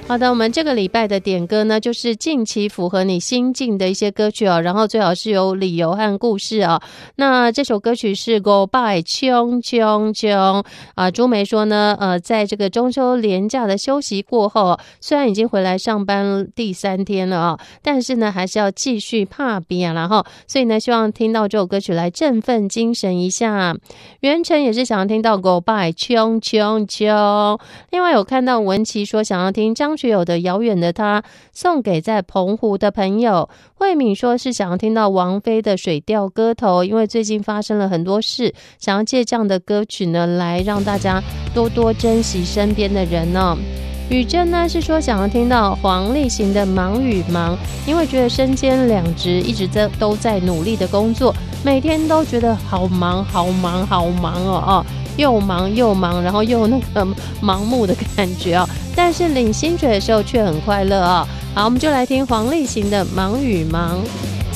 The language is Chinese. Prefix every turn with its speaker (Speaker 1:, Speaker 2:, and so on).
Speaker 1: 好的，我们这个礼拜的点歌呢，就是近期符合你心境的一些歌曲哦，然后最好是有理由和故事哦。那这首歌曲是 Goodbye 冲冲冲啊，朱梅说呢，在这个中秋连假的休息过后，虽然已经回来上班第3天了啊，但是呢，还是要继续怕比啊，然后所以呢，希望听到这首歌曲来振奋精神一下。袁晨也是想要听到 Goodbye 冲冲冲，另外有看到文琪说想要听张学友的《遥远的他》，送给在澎湖的朋友。慧敏说是想要听到王菲的《水调歌头》，因为最近发生了很多事，想要借这样的歌曲呢，来让大家多多珍惜身边的人哦。雨珍呢是说想要听到黄立行的《忙与忙》，因为觉得身兼2职，一直都在努力的工作，每天都觉得好忙好忙好忙哦，又忙又忙，然后又那个盲目的感觉哦，但是领薪水的时候却很快乐哦。好，我们就来听黄立行的《忙与忙》。